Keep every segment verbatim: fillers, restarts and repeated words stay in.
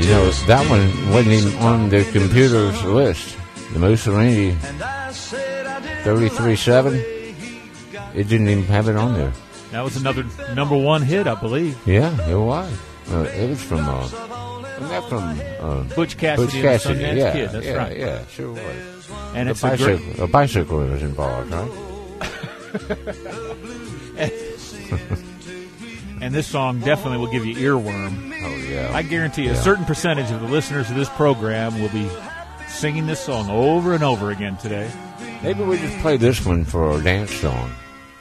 know, that one wasn't even on the computer's list. The Mussolini thirty-three seven, it didn't even have it on there. That was another number one hit, I believe. Yeah, it was. Uh, it was from, uh, wasn't that from uh, Butch Cassidy, Butch Cassidy. and the Sundance Yeah, Kid. That's yeah, right. yeah, sure was. And a it's a bicycle, great... a bicycle was involved, right? and, and this song definitely will give you earworm. Oh, yeah. I guarantee you yeah. a certain percentage of the listeners of this program will be singing this song over and over again today. Maybe we just play this one for our dance song.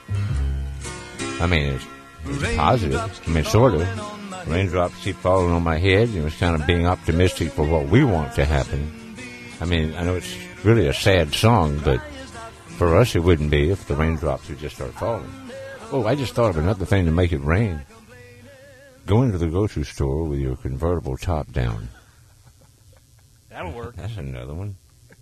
I mean, it's, it's positive. I mean, sort of. Raindrops keep falling on my head. It was kind of being optimistic for what we want to happen. I mean, I know it's really a sad song, but for us it wouldn't be if the raindrops would just start falling. Oh, I just thought of another thing to make it rain. Go into the grocery store with your convertible top down. That'll work. That's another one.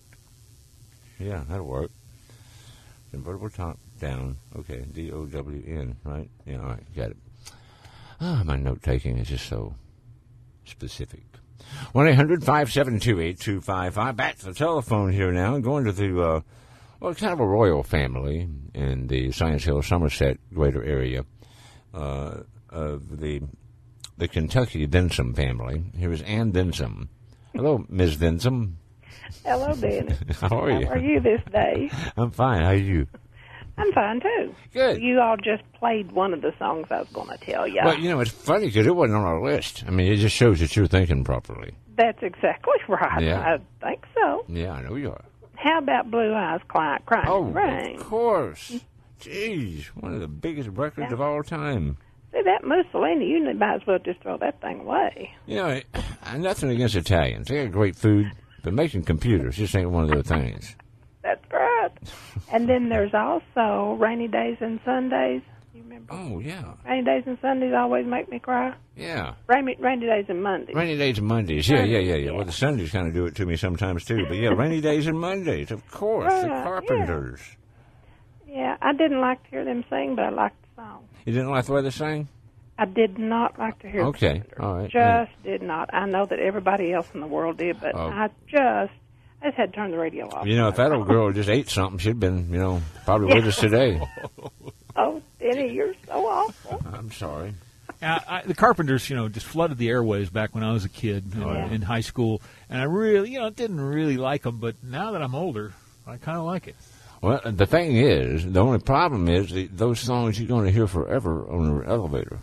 Yeah, that'll work. Convertible top down. Okay, D O W N, right? Yeah, all right, got it. Ah, my note-taking is just so specific. one eight hundred five seven two eight two five five. Back to the telephone here now. Going to the, uh, well, it's kind of a royal family in the Science Hill, Somerset greater area uh, of the the Kentucky Densom family. Here is Ann Densom. Hello, Miz Densom. Hello, Dennis. How are you? How are you this day? I'm fine. How are you? I'm fine, too. Good. You all just played one of the songs I was going to tell you. Well, you know, it's funny because it wasn't on our list. I mean, it just shows that you're thinking properly. That's exactly right. Yeah. I think so. Yeah, I know you are. How about Blue Eyes Crying, crying Oh, in the Rain? of course. Jeez, one of the biggest records Yeah. of all time. See, that Mussolini, you might as well just throw that thing away. You know, I'm nothing against Italians. They got great food, but making computers just ain't one of their things. That's right. And then there's also Rainy Days and Sundays. You remember? Oh, yeah. Rainy Days and Sundays always make me cry. Yeah. Rainy, rainy Days and Mondays. Rainy days and Mondays. Yeah, yeah, yeah, yeah. Well, the Sundays kind of do it to me sometimes, too. But, yeah, rainy days and Mondays, of course. Right, the yeah. Carpenters. Yeah, I didn't like to hear them sing, but I liked the song. You didn't like the way they sang? I did not like to hear Okay, the all right. Just Yeah. did not. I know that everybody else in the world did, but Oh. I just, I just had to turn the radio off. You know, if that old girl just ate something, she'd been, you know, probably with us today. Oh, Denny, you're so awful. I'm sorry. Uh, I, the Carpenters, you know, just flooded the airwaves back when I was a kid in, Oh, yeah. in high school, and I really, you know, didn't really like them. But now that I'm older, I kind of like it. Well, the thing is, the only problem is that those songs you're going to hear forever on the elevator.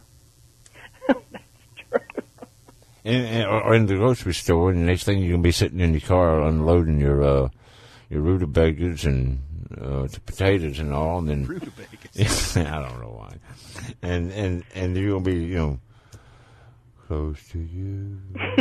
That's true. In, in, or in the grocery store, and the next thing you're going to be sitting in your car unloading your uh, your rutabagas and uh, the potatoes and all, and then Rutabagas. I don't know why, and and and you're going to be, you know, close to you.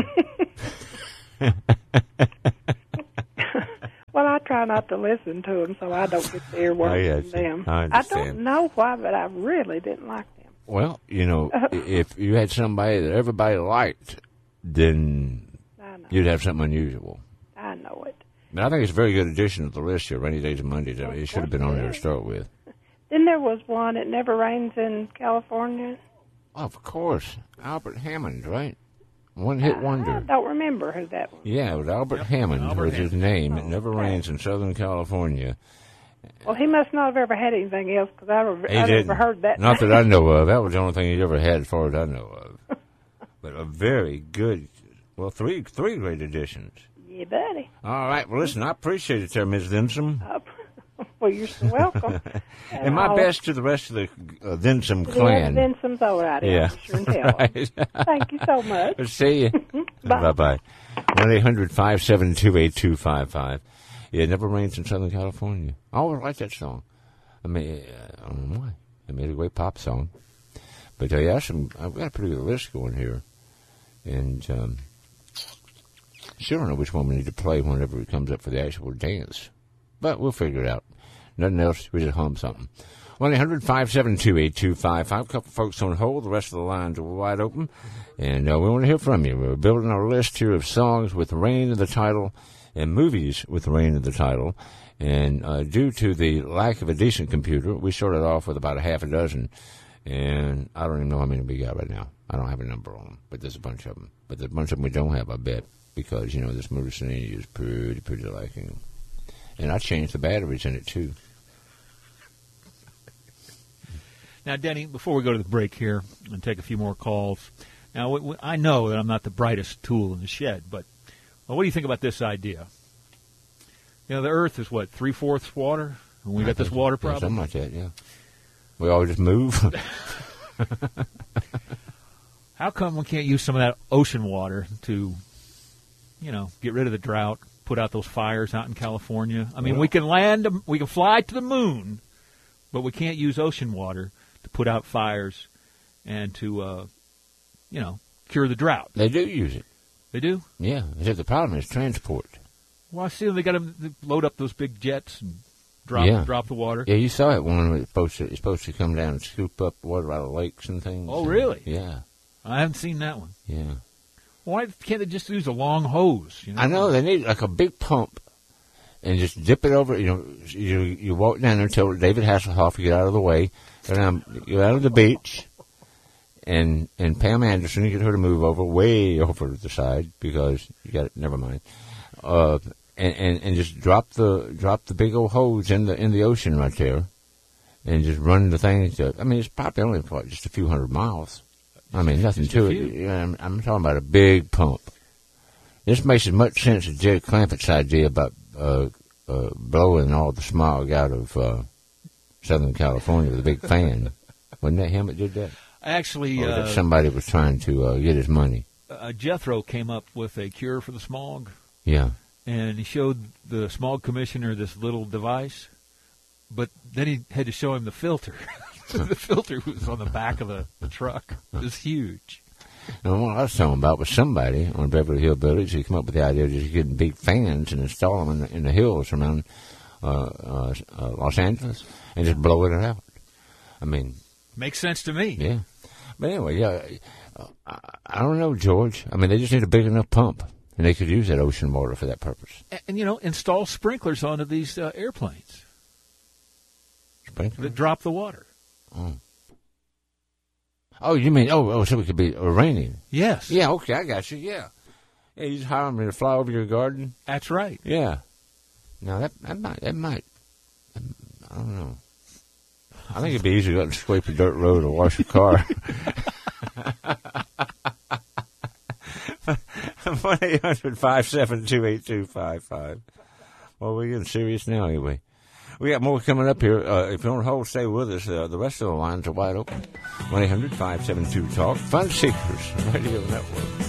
Well, I try not to listen to them, so I don't get the earworms I get from you. them. I understand. don't know why, but I really didn't like them. Well, you know, if you had somebody that everybody liked, then I know. you'd have something unusual. I know it. But I think it's a very good addition to the list here, Rainy Days and Mondays. I mean, it should have been on there to start with. Then there was one, It Never Rains in California. Of course. Albert Hammond, right? One hit I wonder. don't remember who that was. Yeah, it was Albert Yep, Hammond Albert was his Hammond. name. It Oh, never okay. rains in Southern California. Well, he must not have ever had anything else, because I, He I didn't. never heard that. Not that I know of. That was the only thing he ever had as far as I know of. But a very good, well, three three great additions. Yeah, buddy. All right. Well, listen, I appreciate it there, Miz Densom. Uh, well, you're so welcome. And my I'll- best to the rest of the uh, Densom Yeah, clan. then some's all right. Yeah. Sure and tell. Right. Thank you so much. See you. Bye. Bye-bye. one eight hundred five seven two eight two five five. Yeah, it never rains in Southern California. I always liked that song. I mean, I don't know why. I made a great pop song. But uh, yeah, some, I've got a pretty good list going here. And um, still don't know which one we need to play whenever it comes up for the actual dance. But we'll figure it out. Nothing else, we just hum something. one eight hundred five seven two eight two five five. A couple folks on hold. The rest of the lines are wide open. And uh, we want to hear from you. We're building our list here of songs with rain in the title and movies with rain in the title. And uh, due to the lack of a decent computer, we started off with about a half a dozen. And I don't even know how many we got right now. I don't have a number on them, but there's a bunch of them. But there's a bunch of them we don't have, I bet, because, you know, this motor Cinelli is pretty, pretty liking. And I changed the batteries in it, too. Now, Denny, before we go to the break here and take a few more calls, now, w- w- I know that I'm not the brightest tool in the shed, but well, what do you think about this idea? You know, the Earth is, what, three-fourths water? And we I got this water yeah, problem? something like that, yeah. We all just move. How come we can't use some of that ocean water to, you know, get rid of the drought, put out those fires out in California? I mean, Well, we can land, we can fly to the moon, but we can't use ocean water to put out fires and to, uh, you know, cure the drought. They do use it. They do? Yeah. Except the problem is transport. Well, I see them. They got to load up those big jets and drop Yeah. drop the water. Yeah, you saw it when it's supposed to, it's supposed to come down and scoop up water out of lakes and things. Oh, really? Yeah. I haven't seen that one. Yeah. Why can't they just use a long hose? You know? I know they need like a big pump, and just dip it over. You know, you you walk down there until David Hasselhoff, you get out of the way, go down, you out of the beach, and and Pam Anderson, you get her to move over, way over to the side because you got it. Never mind. Uh, and, and and just drop the drop the big old hose in the in the ocean right there, and just run the thing. To, I mean, it's probably only what, just a few hundred miles. I mean, nothing Just to a it. few. Yeah, I'm, I'm talking about a big pump. This makes as much sense as Jed Clampett's idea about uh, uh, blowing all the smog out of uh, Southern California with a big fan. Wasn't that him that did that? Actually, Or uh, that somebody was trying to uh, get his money? uh, Jethro came up with a cure for the smog, Yeah. and he showed the smog commissioner this little device, but then he had to show him the filter. The filter was on the back of the, the truck. It was huge. And what I was talking about was somebody on Beverly Hillbillies who came up with the idea of just getting big fans and install them in the, in the hills around uh, uh, uh, Los Angeles and just blow it out. I mean, Makes sense to me. yeah. But anyway, yeah, uh, I, I don't know, George. I mean, they just need a big enough pump, and they could use that ocean water for that purpose. And, and you know, install sprinklers onto these uh, airplanes Sprinkler? that drop the water. Oh. Oh, you mean, oh, oh, so it could be uh, raining. Yes. Yeah, okay, I got you, yeah. Yeah, you just hire them to fly over your garden. That's right. Yeah. Now, that, that might, that might, I don't know. I think it'd be easier to go out and scrape a dirt road or wash your car. one eight hundred five seven two eight two five five. Well, we're getting serious now anyway. We got more coming up here. Uh, if you don't hold, stay with us. Uh, the rest of the lines are wide open. one eight hundred five seven two talk. Fun Seekers Radio Network.